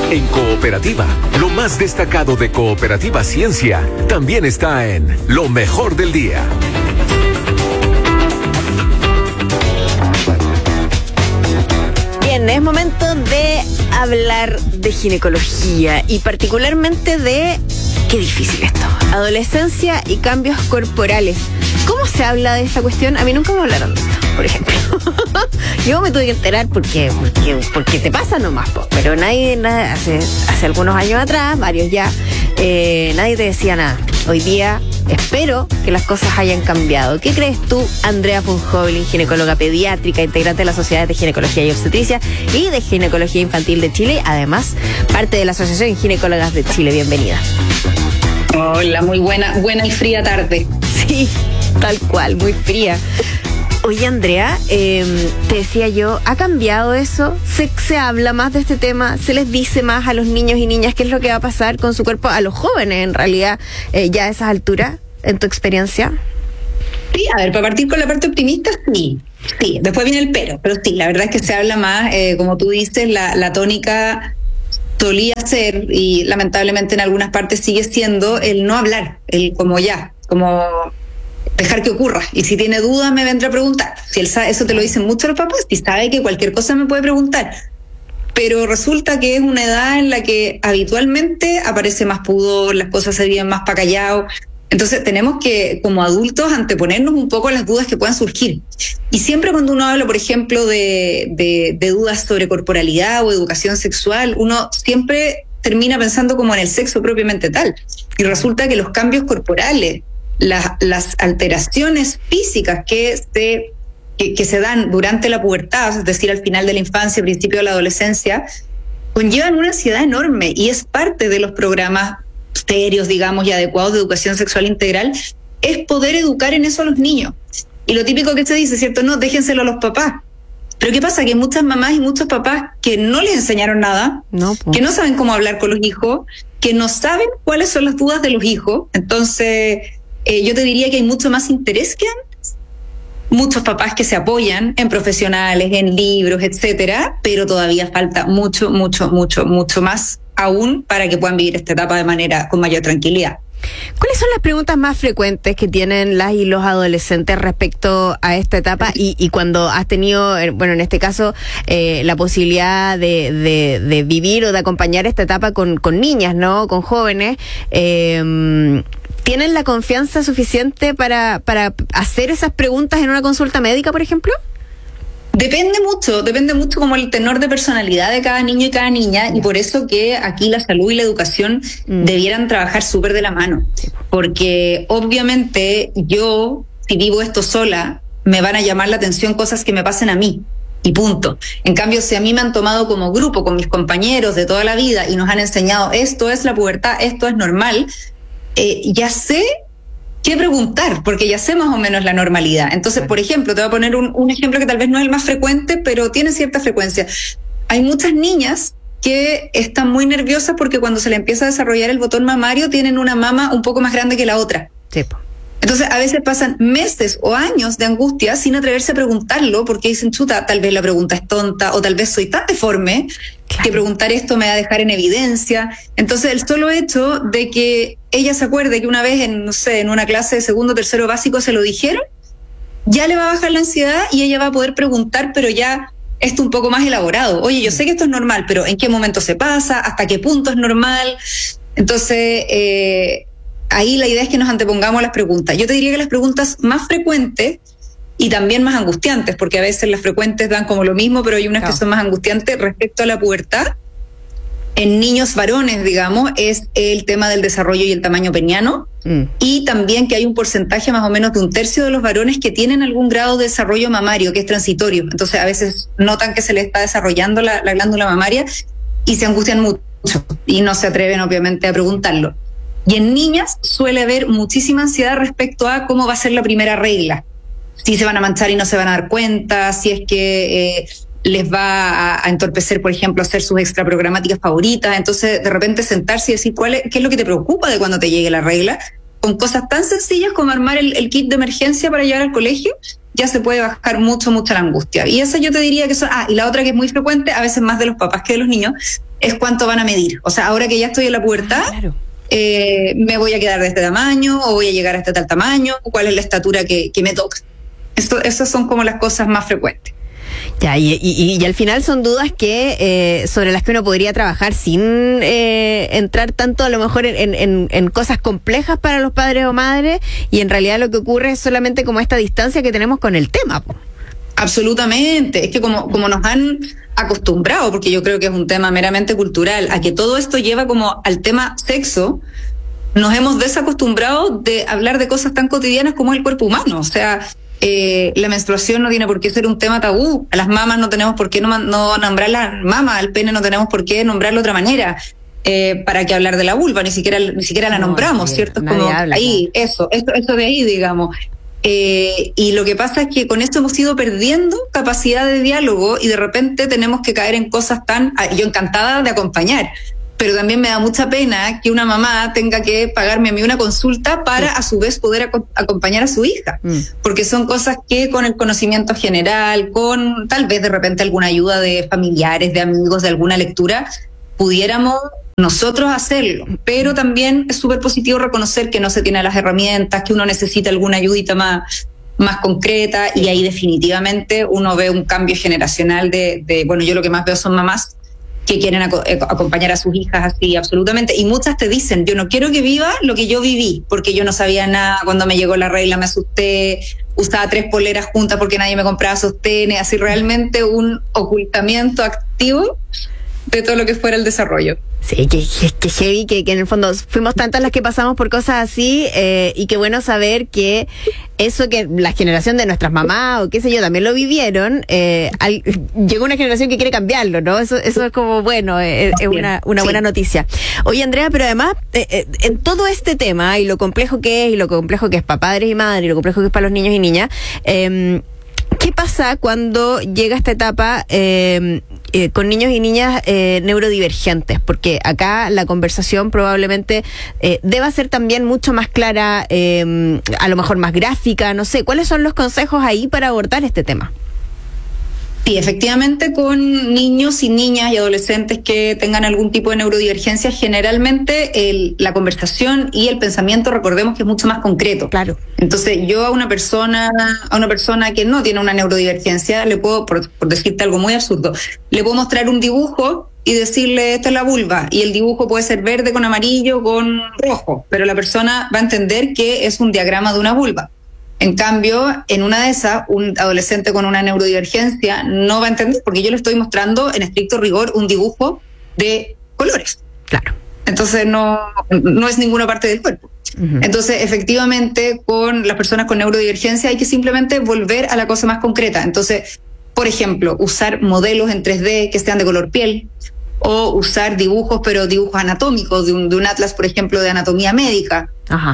En Cooperativa, lo más destacado de Cooperativa Ciencia también está en Lo Mejor del Día. Bien, es momento de hablar de ginecología y particularmente de, qué difícil esto, adolescencia y cambios corporales. ¿Cómo se habla de esta cuestión? A mí nunca me hablaron de esto, por ejemplo. Yo me tuve que enterar porque te pasa nomás, pero nadie hace algunos años atrás, varios ya, nadie te decía nada. Hoy día espero que las cosas hayan cambiado. ¿Qué crees tú, Andrea Funhoblin, ginecóloga pediátrica, integrante de la Sociedad de Ginecología y Obstetricia y de Ginecología Infantil de Chile, además parte de la Asociación Ginecólogas de Chile? Bienvenida. Hola, muy buena y fría tarde. Sí, tal cual, muy fría. Oye, Andrea, te decía yo, ¿ha cambiado eso? ¿Se habla más de este tema? ¿Se les dice más a los niños y niñas qué es lo que va a pasar con su cuerpo? A los jóvenes, en realidad, ya a esas alturas, en tu experiencia. Sí, a ver, para partir con la parte optimista, sí. Después viene el pero sí, la verdad es que se habla más, como tú dices, la tónica solía ser, y lamentablemente en algunas partes sigue siendo, el no hablar, el como dejar que ocurra, y si tiene dudas me vendrá a preguntar. Si él sabe, eso te lo dicen muchos los papás, y sabe que cualquier cosa me puede preguntar, pero resulta que es una edad en la que habitualmente aparece más pudor, las cosas se viven más para callado. Entonces tenemos que, como adultos, anteponernos un poco a las dudas que puedan surgir. Y siempre cuando uno habla, por ejemplo, de dudas sobre corporalidad o educación sexual, uno siempre termina pensando como en el sexo propiamente tal, y resulta que los cambios corporales, las alteraciones físicas que se dan durante la pubertad, es decir, al final de la infancia, principio de la adolescencia, conllevan una ansiedad enorme, y es parte de los programas serios, digamos, y adecuados de educación sexual integral, es poder educar en eso a los niños. Y lo típico que se dice, ¿cierto? No, déjenselo a los papás. Pero ¿qué pasa? Que hay muchas mamás y muchos papás que no les enseñaron nada, que no saben cómo hablar con los hijos, que no saben cuáles son las dudas de los hijos. Entonces, yo te diría que hay mucho más interés que antes. Muchos papás que se apoyan en profesionales, en libros, etcétera, pero todavía falta mucho más aún para que puedan vivir esta etapa con mayor tranquilidad. ¿Cuáles son las preguntas más frecuentes que tienen las y los adolescentes respecto a esta etapa? Y cuando has tenido, bueno, en este caso, la posibilidad de vivir o de acompañar esta etapa con niñas, ¿no? Con jóvenes, ¿tienen la confianza suficiente para hacer esas preguntas en una consulta médica, por ejemplo? Depende mucho como el tenor de personalidad de cada niño y cada niña, y por eso que aquí la salud y la educación debieran trabajar súper de la mano, porque obviamente yo, si vivo esto sola, me van a llamar la atención cosas que me pasen a mí, y punto. En cambio, si a mí me han tomado como grupo, con mis compañeros de toda la vida, y nos han enseñado esto es la pubertad, esto es normal, ya sé qué preguntar, porque ya sé más o menos la normalidad. Entonces, por ejemplo, te voy a poner un ejemplo que tal vez no es el más frecuente, pero tiene cierta frecuencia. Hay muchas niñas que están muy nerviosas porque cuando se le empieza a desarrollar el botón mamario tienen una mama un poco más grande que la otra. Sí. Entonces, a veces pasan meses o años de angustia sin atreverse a preguntarlo, porque dicen, chuta, tal vez la pregunta es tonta, o tal vez soy tan deforme que preguntar esto me va a dejar en evidencia. Entonces, el solo hecho de que ella se acuerde que una vez en una clase de segundo o tercero básico se lo dijeron, ya le va a bajar la ansiedad y ella va a poder preguntar, pero ya esto un poco más elaborado. Oye, yo sé que esto es normal, pero ¿en qué momento se pasa? ¿Hasta qué punto es normal? Entonces, ahí la idea es que nos antepongamos a las preguntas. Yo te diría que las preguntas más frecuentes y también más angustiantes, porque a veces las frecuentes dan como lo mismo, pero hay unas que son más angustiantes respecto a la pubertad. En niños varones, digamos, es el tema del desarrollo y el tamaño peniano, y también que hay un porcentaje más o menos de 1/3 de los varones que tienen algún grado de desarrollo mamario, que es transitorio. Entonces a veces notan que se les está desarrollando la glándula mamaria y se angustian mucho y no se atreven obviamente a preguntarlo. Y en niñas suele haber muchísima ansiedad respecto a cómo va a ser la primera regla. Si se van a manchar y no se van a dar cuenta, si es que les va a entorpecer, por ejemplo, hacer sus extraprogramáticas favoritas. Entonces, de repente sentarse y decir qué es lo que te preocupa de cuando te llegue la regla, con cosas tan sencillas como armar el kit de emergencia para llevar al colegio, ya se puede bajar mucho la angustia. Y esa yo te diría que son... y la otra que es muy frecuente, a veces más de los papás que de los niños, es cuánto van a medir. O sea, ahora que ya estoy en la pubertad, Claro. Me voy a quedar de este tamaño, o voy a llegar a este tal tamaño, o cuál es la estatura que me toca. Esas son como las cosas más frecuentes. Ya, y al final son dudas que sobre las que uno podría trabajar sin entrar tanto a lo mejor en cosas complejas para los padres o madres, y en realidad lo que ocurre es solamente como esta distancia que tenemos con el tema. Absolutamente, es que como nos han acostumbrado, porque yo creo que es un tema meramente cultural, a que todo esto lleva como al tema sexo, nos hemos desacostumbrado de hablar de cosas tan cotidianas como el cuerpo humano. O sea, la menstruación no tiene por qué ser un tema tabú. A las mamas no tenemos por qué no nombrar las mamas, al pene no tenemos por qué nombrarlo de otra manera. ¿Para qué hablar de la vulva? Ni siquiera la nombramos, ¿cierto? Es como ahí, eso de ahí, digamos. Y lo que pasa es que con esto hemos ido perdiendo capacidad de diálogo y de repente tenemos que caer en cosas yo encantada de acompañar, pero también me da mucha pena que una mamá tenga que pagarme a mí una consulta para a su vez poder acompañar a su hija, porque son cosas que con el conocimiento general, con tal vez de repente alguna ayuda de familiares, de amigos, de alguna lectura, pudiéramos nosotros hacerlo, pero también es súper positivo reconocer que no se tiene las herramientas, que uno necesita alguna ayudita más concreta, y ahí definitivamente uno ve un cambio generacional bueno, yo lo que más veo son mamás que quieren acompañar a sus hijas así, absolutamente, y muchas te dicen, yo no quiero que viva lo que yo viví, porque yo no sabía nada, cuando me llegó la regla me asusté, usaba 3 poleras juntas porque nadie me compraba sostenes, así realmente un ocultamiento activo de todo lo que fuera el desarrollo. Sí, que heavy, que en el fondo fuimos tantas las que pasamos por cosas así, y qué bueno saber que eso que la generación de nuestras mamás o qué sé yo también lo vivieron, llegó una generación que quiere cambiarlo, ¿no? Eso es como bueno, es una buena noticia. Oye, Andrea, pero además en todo este tema y lo complejo que es, y lo complejo que es para padres y madres, y lo complejo que es para los niños y niñas, ¿qué pasa cuando llega esta etapa con niños y niñas neurodivergentes? Porque acá la conversación probablemente deba ser también mucho más clara, a lo mejor más gráfica, no sé. ¿Cuáles son los consejos ahí para abordar este tema? Sí, efectivamente, con niños y niñas y adolescentes que tengan algún tipo de neurodivergencia, generalmente la conversación y el pensamiento, recordemos que es mucho más concreto. Claro. Entonces, yo a una persona que no tiene una neurodivergencia, le puedo, por decirte algo muy absurdo, le puedo mostrar un dibujo y decirle, esta es la vulva, y el dibujo puede ser verde con amarillo, con rojo, pero la persona va a entender que es un diagrama de una vulva. En cambio, en una de esas, un adolescente con una neurodivergencia no va a entender, porque yo le estoy mostrando en estricto rigor un dibujo de colores. Claro. Entonces no es ninguna parte del cuerpo. Uh-huh. Entonces, efectivamente, con las personas con neurodivergencia hay que simplemente volver a la cosa más concreta. Entonces, por ejemplo, usar modelos en 3D que sean de color piel, o usar dibujos, pero dibujos anatómicos, de un atlas, por ejemplo, de anatomía médica. Ajá.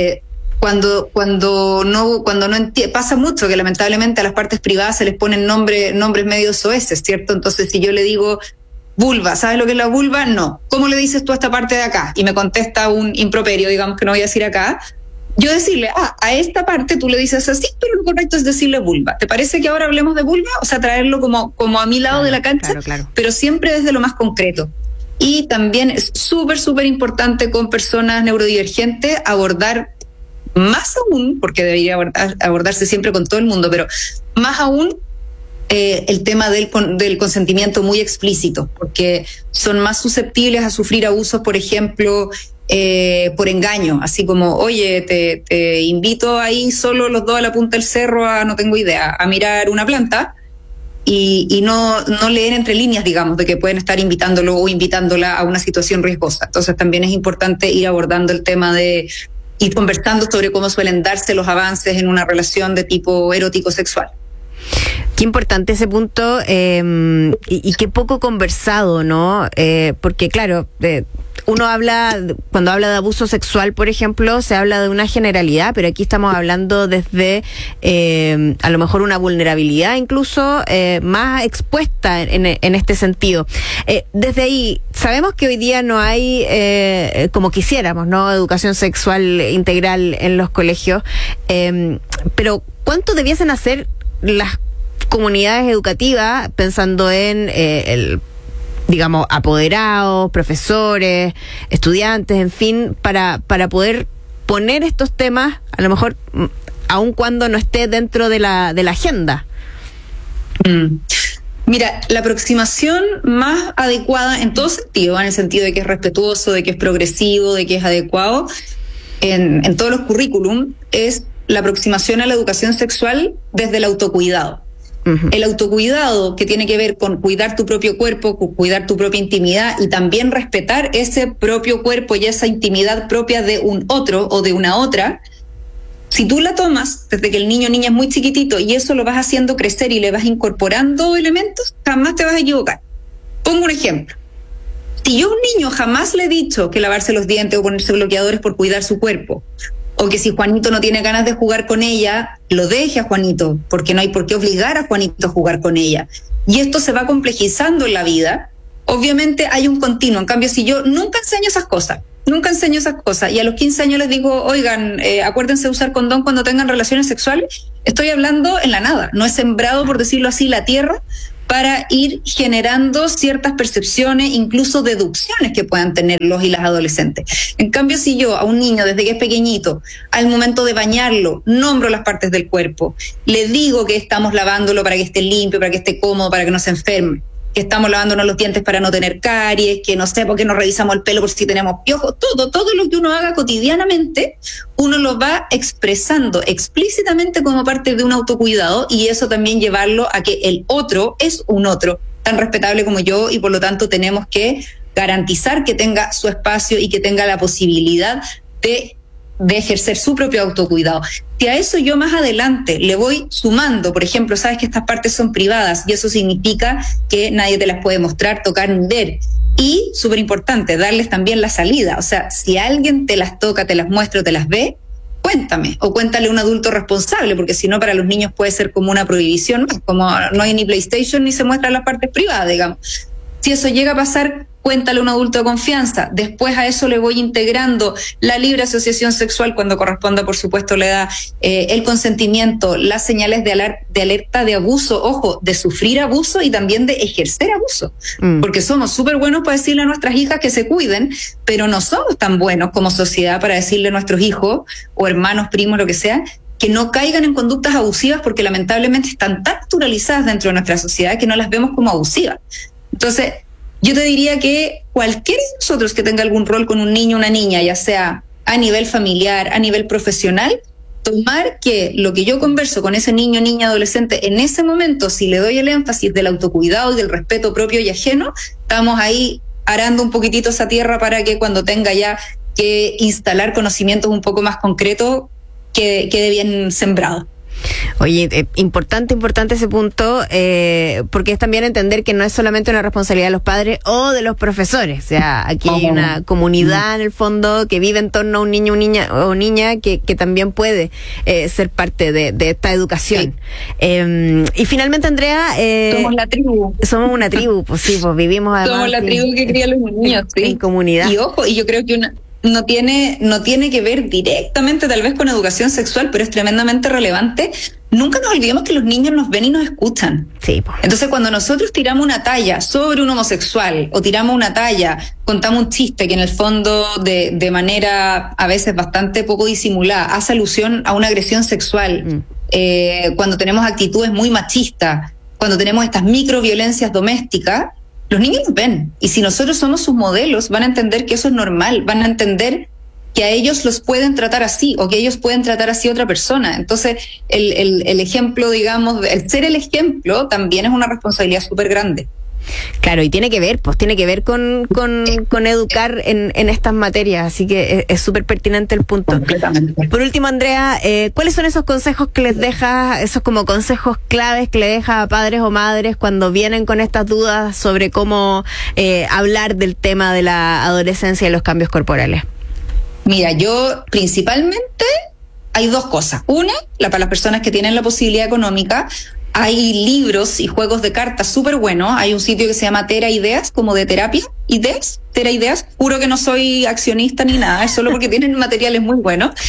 Cuando no pasa mucho que lamentablemente a las partes privadas se les ponen nombres medio soeces, ¿cierto? Entonces, si yo le digo vulva, ¿sabes lo que es la vulva? No. ¿Cómo le dices tú a esta parte de acá? Y me contesta un improperio, digamos que no voy a decir acá. Yo decirle, a esta parte tú le dices así, pero lo correcto es decirle vulva. ¿Te parece que ahora hablemos de vulva? O sea, traerlo como a mi lado de la cancha, claro. Pero siempre desde lo más concreto. Y también es súper, súper importante con personas neurodivergentes abordar más aún, porque debería abordarse siempre con todo el mundo, pero más aún el tema del consentimiento muy explícito, porque son más susceptibles a sufrir abusos, por ejemplo, por engaño, así como, oye, te invito ahí solo los dos a la punta del cerro no tengo idea, a mirar una planta, y no leen entre líneas, digamos, de que pueden estar invitándolo o invitándola a una situación riesgosa. Entonces también es importante ir abordando el tema de ir conversando sobre cómo suelen darse los avances en una relación de tipo erótico-sexual. Qué importante ese punto, y qué poco conversado, ¿no? Porque claro, uno cuando habla de abuso sexual, por ejemplo, se habla de una generalidad, pero aquí estamos hablando desde a lo mejor una vulnerabilidad incluso más expuesta en este sentido. Desde ahí, sabemos que hoy día no hay, como quisiéramos, ¿no?, educación sexual integral en los colegios, pero ¿cuánto debiesen hacer las comunidades educativas, pensando en digamos, apoderados, profesores, estudiantes, en fin, para poder poner estos temas, a lo mejor, aun cuando no esté dentro de la agenda? Mira, la aproximación más adecuada en todo sentido, en el sentido de que es respetuoso, de que es progresivo, de que es adecuado, en todos los currículum, es la aproximación a la educación sexual desde el autocuidado. Uh-huh. El autocuidado que tiene que ver con cuidar tu propio cuerpo, cuidar tu propia intimidad y también respetar ese propio cuerpo y esa intimidad propia de un otro o de una otra. Si tú la tomas desde que el niño o niña es muy chiquitito y eso lo vas haciendo crecer y le vas incorporando elementos, jamás te vas a equivocar. Pongo un ejemplo. Si yo a un niño jamás le he dicho que lavarse los dientes o ponerse bloqueadores por cuidar su cuerpo, o que si Juanito no tiene ganas de jugar con ella, lo deje a Juanito, porque no hay por qué obligar a Juanito a jugar con ella. Y esto se va complejizando en la vida. Obviamente hay un continuo. En cambio, si yo nunca enseño esas cosas, y a los 15 años les digo, oigan, acuérdense de usar condón cuando tengan relaciones sexuales, estoy hablando en la nada. No he sembrado, por decirlo así, la tierra para ir generando ciertas percepciones, incluso deducciones que puedan tener los y las adolescentes. En cambio, si yo a un niño desde que es pequeñito, al momento de bañarlo, nombro las partes del cuerpo, le digo que estamos lavándolo para que esté limpio, para que esté cómodo, para que no se enferme, que estamos lavándonos los dientes para no tener caries, que no sé por qué nos revisamos el pelo por si tenemos piojos, todo lo que uno haga cotidianamente, uno lo va expresando explícitamente como parte de un autocuidado, y eso también llevarlo a que el otro es un otro tan respetable como yo, y por lo tanto tenemos que garantizar que tenga su espacio y que tenga la posibilidad de ejercer su propio autocuidado. Si a eso yo más adelante le voy sumando, por ejemplo, sabes que estas partes son privadas y eso significa que nadie te las puede mostrar, tocar ni ver. Y, súper importante, darles también la salida. O sea, si alguien te las toca, te las muestra o te las ve, cuéntame, o cuéntale a un adulto responsable, porque si no, para los niños puede ser como una prohibición, como no hay ni PlayStation ni se muestran las partes privadas, digamos. Si eso llega a pasar, cuéntale a un adulto de confianza. Después a eso le voy integrando la libre asociación sexual cuando corresponda, por supuesto, le da el consentimiento, las señales de alerta de abuso, ojo, de sufrir abuso y también de ejercer abuso. Porque somos súper buenos para decirle a nuestras hijas que se cuiden, pero no somos tan buenos como sociedad para decirle a nuestros hijos o hermanos, primos, lo que sea, que no caigan en conductas abusivas, porque lamentablemente están tan naturalizadas dentro de nuestra sociedad que no las vemos como abusivas. Entonces, yo te diría que cualquiera de nosotros que tenga algún rol con un niño o una niña, ya sea a nivel familiar, a nivel profesional, tomar que lo que yo converso con ese niño, niña, adolescente, en ese momento, si le doy el énfasis del autocuidado y del respeto propio y ajeno, estamos ahí arando un poquitito esa tierra para que cuando tenga ya que instalar conocimientos un poco más concretos, quede bien sembrado. Oye, importante ese punto, porque es también entender que no es solamente una responsabilidad de los padres o de los profesores. O sea, aquí hay una comunidad en el fondo que vive en torno a un niño o niña que también puede ser parte de esta educación. Sí. Y finalmente, Andrea, somos la tribu. Somos una tribu, pues sí, pues vivimos además. Somos la tribu que cría a los niños, en comunidad. Y ojo, y yo creo que no tiene que ver directamente tal vez con educación sexual, pero es tremendamente relevante. Nunca nos olvidemos que los niños nos ven y nos escuchan. Sí, pues. Entonces, cuando nosotros tiramos una talla sobre un homosexual o tiramos una talla, contamos un chiste que en el fondo de manera a veces bastante poco disimulada hace alusión a una agresión sexual, cuando tenemos actitudes muy machistas, cuando tenemos estas microviolencias domésticas, los niños nos ven, y si nosotros somos sus modelos, van a entender que eso es normal, van a entender que a ellos los pueden tratar así, o que ellos pueden tratar así a otra persona. Entonces, el ejemplo, digamos, el ser el ejemplo también es una responsabilidad súper grande. Claro, y tiene que ver con educar en estas materias, así que es súper pertinente el punto. Completamente. Por último, Andrea, ¿cuáles son esos consejos que les dejas, esos como consejos claves que le dejas a padres o madres cuando vienen con estas dudas sobre cómo hablar del tema de la adolescencia y los cambios corporales? Mira, yo principalmente hay dos cosas. Una, para las personas que tienen la posibilidad económica, hay libros y juegos de cartas súper buenos. Hay un sitio que se llama Tera Ideas, como de terapia, Tera Ideas. Juro que no soy accionista ni nada, es solo porque tienen materiales muy buenos.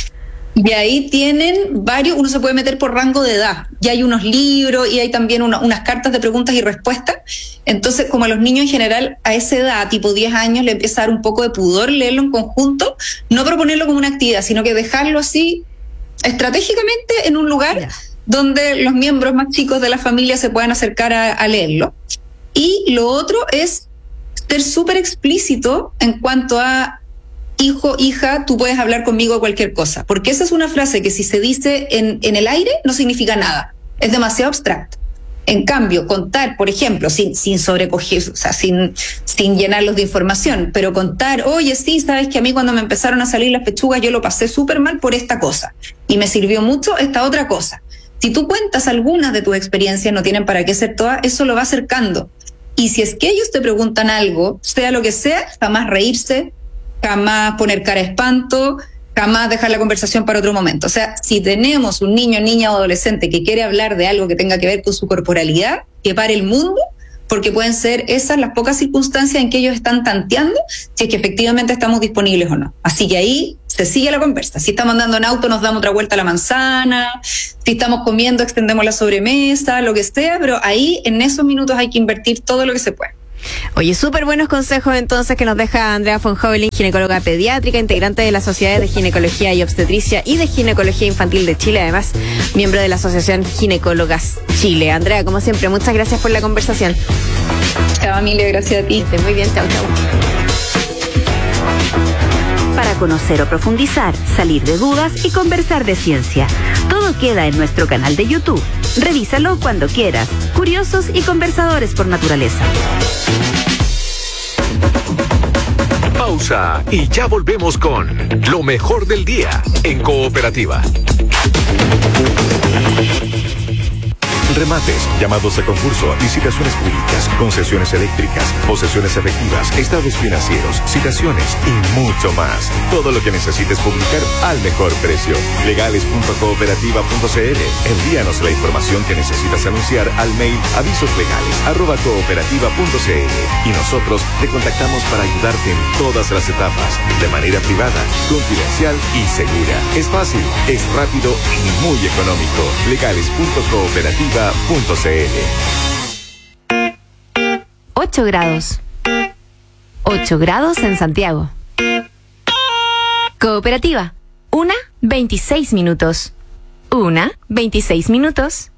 Y ahí tienen varios, uno se puede meter por rango de edad. Y hay unos libros y hay también unas cartas de preguntas y respuestas. Entonces, como a los niños en general, a esa edad, tipo 10 años, le empieza a dar un poco de pudor leerlo en conjunto, no proponerlo como una actividad, sino que dejarlo así estratégicamente en un lugar donde los miembros más chicos de la familia se puedan acercar a leerlo. Y lo otro es ser súper explícito en cuanto a hijo, hija, tú puedes hablar conmigo de cualquier cosa. Porque esa es una frase que si se dice en el aire no significa nada. Es demasiado abstracto. En cambio, contar, por ejemplo, sin sobrecoger, o sea, sin llenarlos de información, pero contar, oye, sí, sabes que a mí cuando me empezaron a salir las pechugas yo lo pasé súper mal por esta cosa y me sirvió mucho esta otra cosa. Si tú cuentas algunas de tus experiencias, no tienen para qué ser todas, eso lo va acercando. Y si es que ellos te preguntan algo, sea lo que sea, jamás reírse, jamás poner cara de espanto, jamás dejar la conversación para otro momento. O sea, si tenemos un niño, niña o adolescente que quiere hablar de algo que tenga que ver con su corporalidad, que pare el mundo, porque pueden ser esas las pocas circunstancias en que ellos están tanteando si es que efectivamente estamos disponibles o no. Así que ahí se sigue la conversa. Si estamos andando en auto, nos damos otra vuelta a la manzana. Si estamos comiendo, extendemos la sobremesa, lo que sea, pero ahí en esos minutos hay que invertir todo lo que se puede. Oye, súper buenos consejos entonces que nos deja Andrea von Hauvelin, ginecóloga pediátrica, integrante de las sociedades de ginecología y obstetricia y de ginecología infantil de Chile, además miembro de la Asociación Ginecólogas Chile. Andrea, como siempre, muchas gracias por la conversación. Chao, Emilia, gracias a ti. Estés muy bien, chao. Para conocer o profundizar, salir de dudas y conversar de ciencia. Todo queda en nuestro canal de YouTube. Revísalo cuando quieras. Curiosos y conversadores por naturaleza. Pausa y ya volvemos con lo mejor del día en Cooperativa. Remates, llamados a concurso, licitaciones públicas, concesiones eléctricas, posesiones efectivas, estados financieros, citaciones y mucho más. Todo lo que necesites publicar al mejor precio. Legales.cooperativa.cl. Envíanos la información que necesitas anunciar al mail avisoslegales@cooperativa.cl y nosotros te contactamos para ayudarte en todas las etapas, de manera privada, confidencial y segura. Es fácil, es rápido y muy económico. Legales.cooperativa.cl. 8 grados. 8 grados en Santiago. Cooperativa. 1:26 minutos. 1:26 minutos.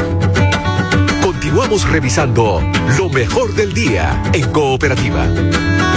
Continuamos revisando lo mejor del día en Cooperativa.